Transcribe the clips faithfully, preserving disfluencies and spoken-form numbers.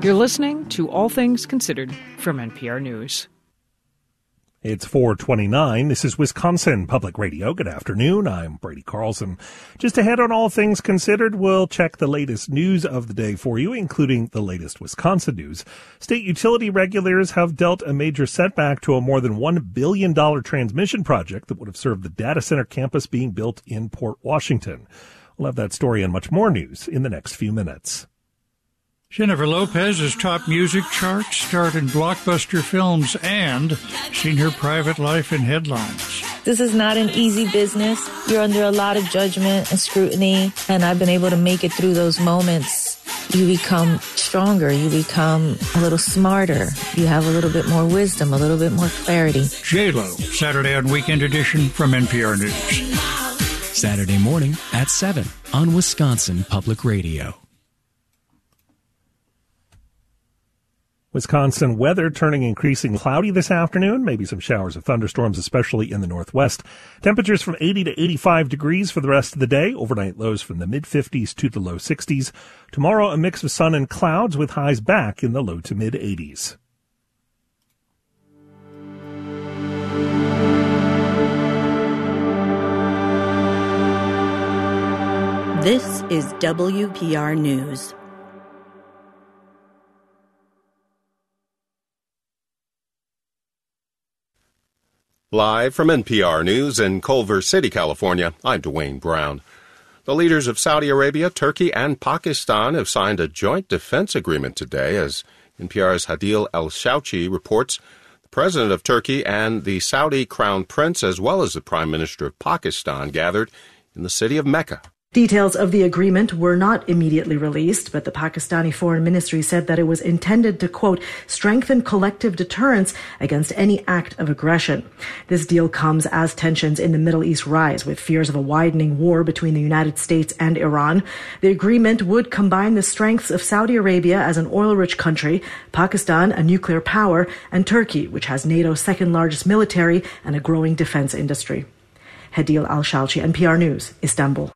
You're listening to All Things Considered from N P R News. It's four twenty-nine. This is Wisconsin Public Radio. Good afternoon. I'm Brady Carlson. Just ahead on All Things Considered, we'll check the latest news of the day for you, including the latest Wisconsin news. State utility regulators have dealt a major setback to a more than one billion dollars transmission project that would have served the data center campus being built in Port Washington. We'll have that story and much more news in the next few minutes. Jennifer Lopez has topped music charts, starred in blockbuster films, and seen her private life in headlines. This is not an easy business. You're under a lot of judgment and scrutiny, and I've been able to make it through those moments. You become stronger. You become a little smarter. You have a little bit more wisdom, a little bit more clarity. J-Lo, Saturday on Weekend Edition from N P R News. Saturday morning at seven on Wisconsin Public Radio. Wisconsin weather turning increasingly cloudy this afternoon, maybe some showers of thunderstorms, especially in the northwest. Temperatures from eighty to eighty-five degrees for the rest of the day. Overnight lows from the mid-fifties to the low sixties. Tomorrow, a mix of sun and clouds with highs back in the low to mid-eighties. This is W P R News. Live from N P R News in Culver City, California, I'm Dwayne Brown. The leaders of Saudi Arabia, Turkey, and Pakistan have signed a joint defense agreement today. As N P R's Hadil Al-Shauchi reports, the president of Turkey and the Saudi crown prince, as well as the prime minister of Pakistan, gathered in the city of Mecca. Details of the agreement were not immediately released, but the Pakistani Foreign Ministry said that it was intended to, quote, strengthen collective deterrence against any act of aggression. This deal comes as tensions in the Middle East rise, with fears of a widening war between the United States and Iran. The agreement would combine the strengths of Saudi Arabia as an oil-rich country, Pakistan, a nuclear power, and Turkey, which has NATO's second largest military and a growing defense industry. Hadil Al-Shauchi, N P R News, Istanbul.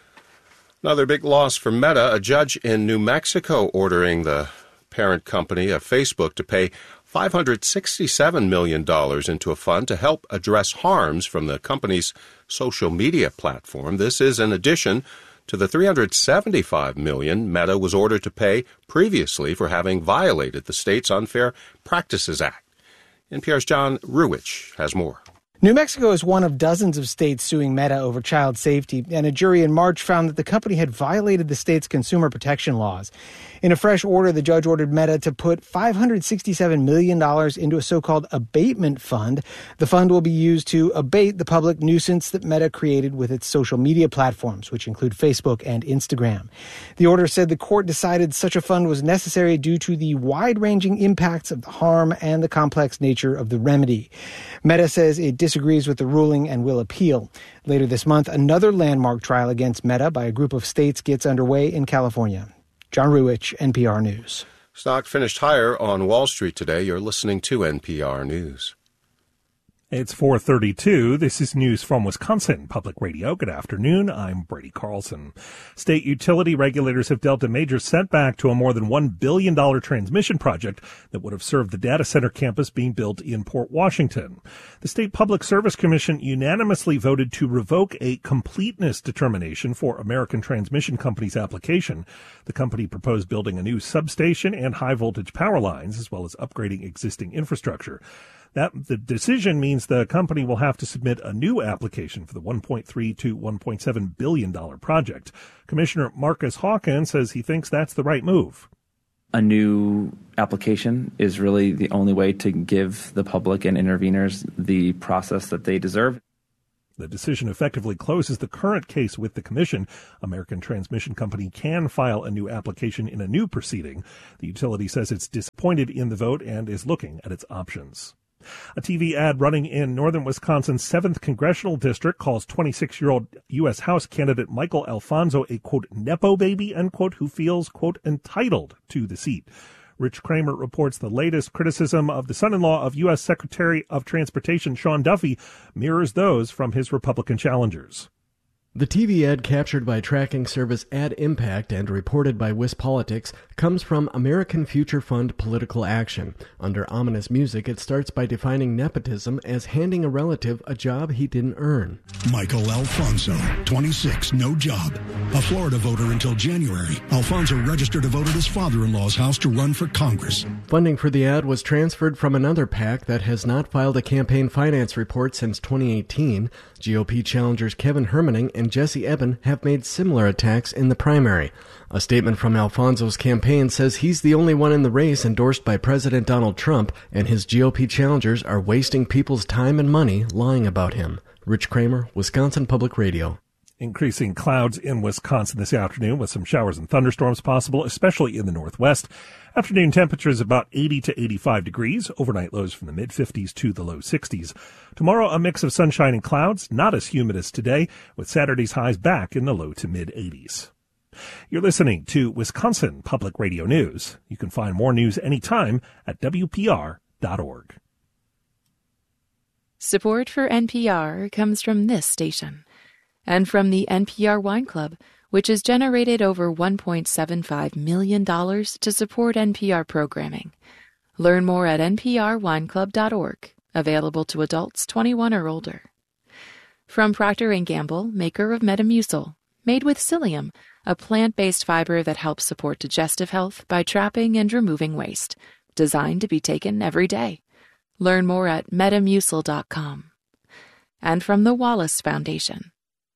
Another big loss for Meta. A judge in New Mexico ordering the parent company of Facebook to pay five hundred sixty-seven million dollars into a fund to help address harms from the company's social media platform. This is in addition to the three hundred seventy-five million dollars Meta was ordered to pay previously for having violated the state's Unfair Practices Act. N P R's John Ruwitch has more. New Mexico is one of dozens of states suing Meta over child safety, and a jury in March found that the company had violated the state's consumer protection laws. In a fresh order, the judge ordered Meta to put five hundred sixty-seven million dollars into a so-called abatement fund. The fund will be used to abate the public nuisance that Meta created with its social media platforms, which include Facebook and Instagram. The order said the court decided such a fund was necessary due to the wide-ranging impacts of the harm and the complex nature of the remedy. Meta says it disagrees with the ruling and will appeal. Later this month, another landmark trial against Meta by a group of states gets underway in California. John Ruwitch, N P R News. Stock finished higher on Wall Street today. You're listening to N P R News. It's four thirty-two. This is news from Wisconsin Public Radio. Good afternoon. I'm Brady Carlson. State utility regulators have dealt a major setback to a more than one billion dollars transmission project that would have served the data center campus being built in Port Washington. The State Public Service Commission unanimously voted to revoke a completeness determination for American Transmission Company's application. The company proposed building a new substation and high-voltage power lines, as well as upgrading existing infrastructure. That the decision means the company will have to submit a new application for the one point three to one point seven billion dollars project. Commissioner Marcus Hawkins says he thinks that's the right move. A new application is really the only way to give the public and interveners the process that they deserve. The decision effectively closes the current case with the Commission. American Transmission Company can file a new application in a new proceeding. The utility says it's disappointed in the vote and is looking at its options. A T V ad running in northern Wisconsin's seventh Congressional District calls twenty-six-year-old U S House candidate Michael Alfonso a, quote, nepo baby, unquote, who feels, quote, entitled to the seat. Rich Kramer reports the latest criticism of the son-in-law of U S Secretary of Transportation Sean Duffy mirrors those from his Republican challengers. The T V ad captured by tracking service Ad Impact and reported by WisPolitics comes from American Future Fund Political Action. Under ominous music, it starts by defining nepotism as handing a relative a job he didn't earn. Michael Alfonso, twenty-six, no job. A Florida voter until January, Alfonso registered to vote at his father-in-law's house to run for Congress. Funding for the ad was transferred from another PAC that has not filed a campaign finance report since twenty eighteen. G O P challengers Kevin Hermaning and Jesse Eben have made similar attacks in the primary. A statement from Alfonso's campaign says he's the only one in the race endorsed by President Donald Trump, and his G O P challengers are wasting people's time and money lying about him. Rich Kramer, Wisconsin Public Radio. Increasing clouds in Wisconsin this afternoon with some showers and thunderstorms possible, especially in the northwest. Afternoon temperatures about eighty to eighty-five degrees. Overnight lows from the mid-fifties to the low sixties. Tomorrow, a mix of sunshine and clouds, not as humid as today, with Saturday's highs back in the low to mid-eighties. You're listening to Wisconsin Public Radio News. You can find more news anytime at W P R dot org. Support for N P R comes from this station and from the N P R Wine Club, which has generated over one point seven five million dollars to support N P R programming. Learn more at N P R wine club dot org, available to adults twenty-one or older. From Procter and Gamble, maker of Metamucil, made with psyllium, a plant-based fiber that helps support digestive health by trapping and removing waste, designed to be taken every day. Learn more at metamucil dot com. And from the Wallace Foundation.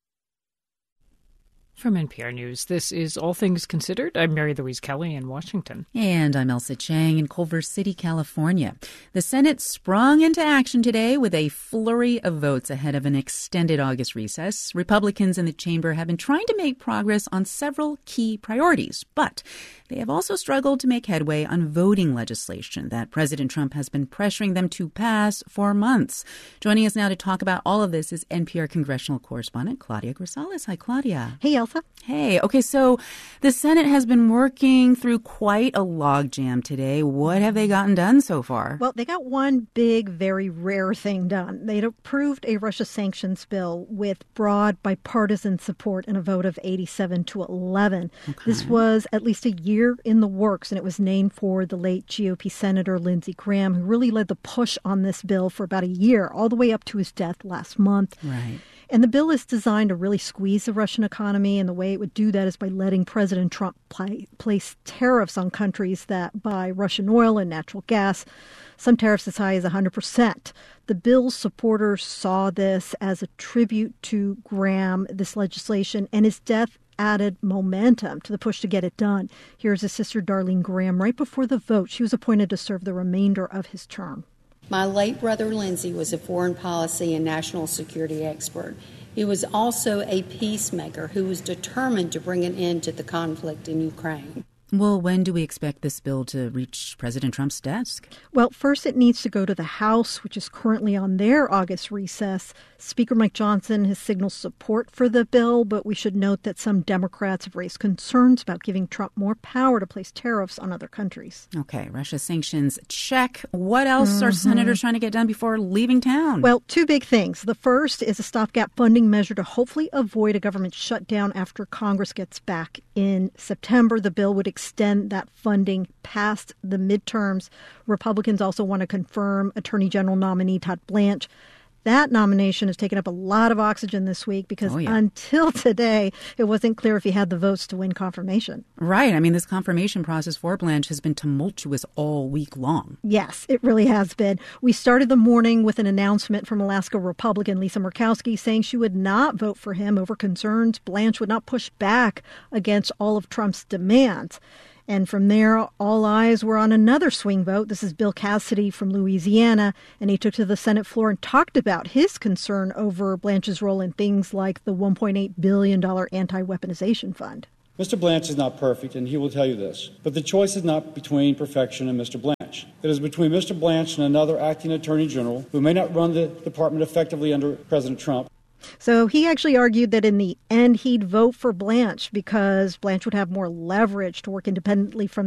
From N P R News, this is All Things Considered. I'm Mary Louise Kelly in Washington. And I'm Elsa Chang in Culver City, California. The Senate sprung into action today with a flurry of votes ahead of an extended August recess. Republicans in the chamber have been trying to make progress on several key priorities, but they have also struggled to make headway on voting legislation that President Trump has been pressuring them to pass for months. Joining us now to talk about all of this is N P R congressional correspondent Claudia Grisales. Hi, Claudia. Hey, Elsa. Hey, okay, so the Senate has been working through quite a logjam today. What have they gotten done so far? Well, they got one big, very rare thing done. They'd approved a Russia sanctions bill with broad bipartisan support in a vote of eighty-seven to eleven. Okay. This was at least a year in the works, and it was named for the late G O P Senator Lindsey Graham, who really led the push on this bill for about a year, all the way up to his death last month. Right. And the bill is designed to really squeeze the Russian economy, and the way it would do that is by letting President Trump play, place tariffs on countries that buy Russian oil and natural gas, some tariffs as high as one hundred percent. The bill's supporters saw this as a tribute to Graham, this legislation, and his death added momentum to the push to get it done. Here's his sister, Darlene Graham, right before the vote. She was appointed to serve the remainder of his term. My late brother Lindsey was a foreign policy and national security expert. He was also a peacemaker who was determined to bring an end to the conflict in Ukraine. Well, when do we expect this bill to reach President Trump's desk? Well, first it needs to go to the House, which is currently on their August recess. Speaker Mike Johnson has signaled support for the bill, but we should note that some Democrats have raised concerns about giving Trump more power to place tariffs on other countries. Okay, Russia sanctions, check. What else mm-hmm. are senators trying to get done before leaving town? Well, two big things. The first is a stopgap funding measure to hopefully avoid a government shutdown after Congress gets back in September. The bill would extend that funding past the midterms. Republicans also want to confirm Attorney General nominee Todd Blanche. That nomination has taken up a lot of oxygen this week because oh, yeah. until today, it wasn't clear if he had the votes to win confirmation. Right. I mean, this confirmation process for Blanche has been tumultuous all week long. Yes, it really has been. We started the morning with an announcement from Alaska Republican Lisa Murkowski saying she would not vote for him over concerns Blanche would not push back against all of Trump's demands. And from there, all eyes were on another swing vote. This is Bill Cassidy from Louisiana, and he took to the Senate floor and talked about his concern over Blanche's role in things like the one point eight billion dollars anti-weaponization fund. Mister Blanche is not perfect, and he will tell you this. But the choice is not between perfection and Mister Blanche. It is between Mister Blanche and another acting attorney general who may not run the department effectively under President Trump. So he actually argued that in the end, he'd vote for Blanche because Blanche would have more leverage to work independently from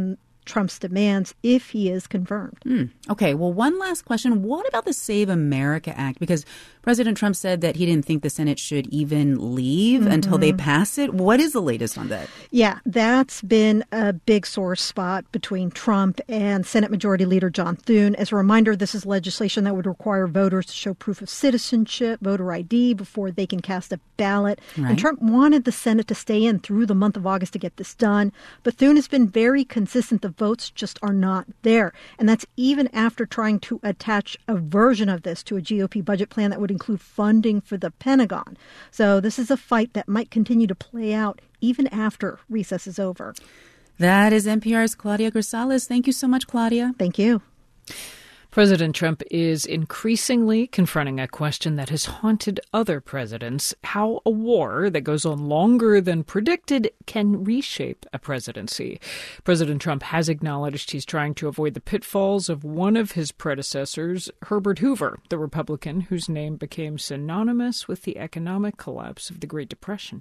Trump's demands if he is confirmed. Mm. Okay, well, one last question. What about the Save America Act? Because President Trump said that he didn't think the Senate should even leave mm-hmm. until they pass it. What is the latest on that? Yeah, that's been a big sore spot between Trump and Senate Majority Leader John Thune. As a reminder, this is legislation that would require voters to show proof of citizenship, voter I D, before they can cast a ballot. Right. And Trump wanted the Senate to stay in through the month of August to get this done. But Thune has been very consistent. The votes just are not there. And that's even after trying to attach a version of this to a G O P budget plan that would include funding for the Pentagon. So this is a fight that might continue to play out even after recess is over. That is N P R's Claudia Grisales. Thank you so much, Claudia. Thank you. President Trump is increasingly confronting a question that has haunted other presidents: how a war that goes on longer than predicted can reshape a presidency. President Trump has acknowledged he's trying to avoid the pitfalls of one of his predecessors, Herbert Hoover, the Republican whose name became synonymous with the economic collapse of the Great Depression.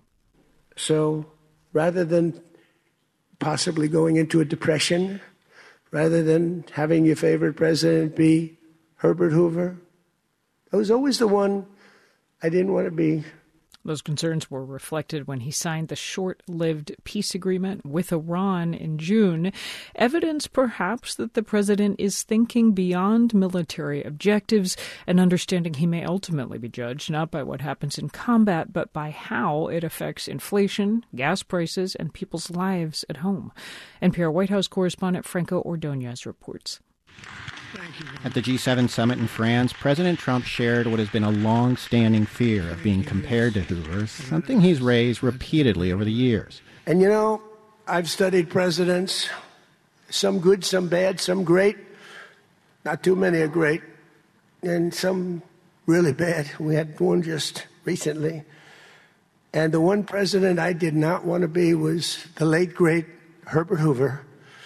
So rather than possibly going into a depression, rather than having your favorite president be Herbert Hoover, I was always the one I didn't want to be. Those concerns were reflected when he signed the short-lived peace agreement with Iran in June. Evidence, perhaps, that the president is thinking beyond military objectives and understanding he may ultimately be judged not by what happens in combat, but by how it affects inflation, gas prices, and people's lives at home. N P R White House correspondent Franco Ordonez reports. At the G seven summit in France, President Trump shared what has been a long-standing fear of being compared to Hoover, something he's raised repeatedly over the years. And you know, I've studied presidents, some good, some bad, some great. Not too many are great, and some really bad. We had one just recently. And the one president I did not want to be was the late, great Herbert Hoover.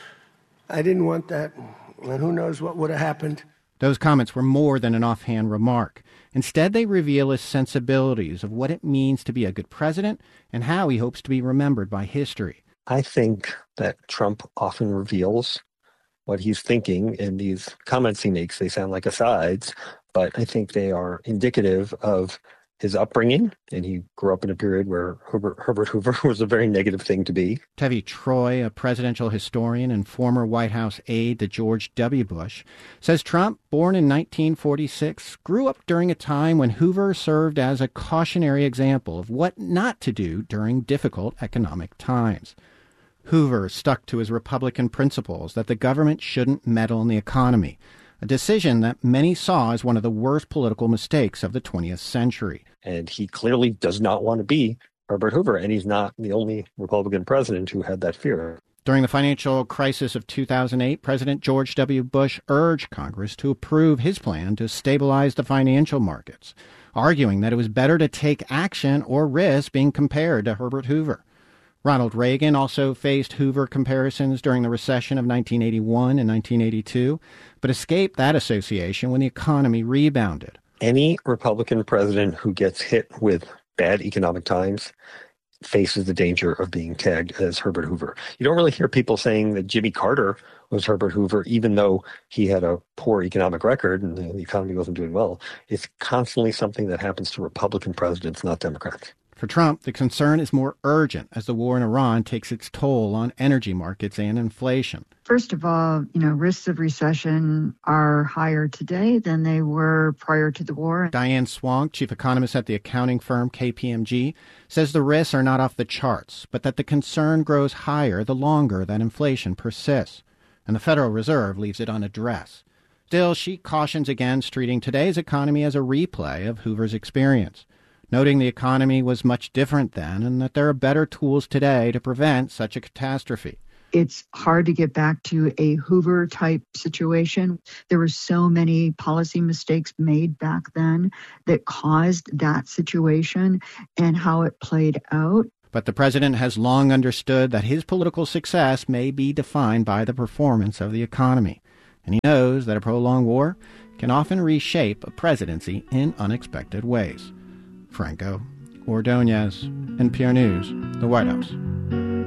I didn't want that. And who knows what would have happened. Those comments were more than an offhand remark. Instead, they reveal his sensibilities of what it means to be a good president and how he hopes to be remembered by history. I think that Trump often reveals what he's thinking in these comments he makes. They sound like asides, but I think they are indicative of his upbringing, and he grew up in a period where Herbert, Herbert Hoover was a very negative thing to be. Tevi Troy, a presidential historian and former White House aide to George W. Bush, says Trump, born in nineteen forty-six, grew up during a time when Hoover served as a cautionary example of what not to do during difficult economic times. Hoover stuck to his Republican principles that the government shouldn't meddle in the economy, a decision that many saw as one of the worst political mistakes of the twentieth century. And he clearly does not want to be Herbert Hoover, and he's not the only Republican president who had that fear. During the financial crisis of two thousand eight, President George W. Bush urged Congress to approve his plan to stabilize the financial markets, arguing that it was better to take action or risk being compared to Herbert Hoover. Ronald Reagan also faced Hoover comparisons during the recession of nineteen eighty-one and nineteen eighty-two, but escaped that association when the economy rebounded. Any Republican president who gets hit with bad economic times faces the danger of being tagged as Herbert Hoover. You don't really hear people saying that Jimmy Carter was Herbert Hoover, even though he had a poor economic record and the economy wasn't doing well. It's constantly something that happens to Republican presidents, not Democrats. For Trump, the concern is more urgent as the war in Iran takes its toll on energy markets and inflation. First of all, you know, risks of recession are higher today than they were prior to the war. Diane Swank, chief economist at the accounting firm K P M G, says the risks are not off the charts, but that the concern grows higher the longer that inflation persists, and the Federal Reserve leaves it unaddressed. Still, she cautions against treating today's economy as a replay of Hoover's experience, noting the economy was much different then and that there are better tools today to prevent such a catastrophe. It's hard to get back to a Hoover-type situation. There were so many policy mistakes made back then that caused that situation and how it played out. But the president has long understood that his political success may be defined by the performance of the economy, and he knows that a prolonged war can often reshape a presidency in unexpected ways. Franco Ordonez, N P R News, the White House.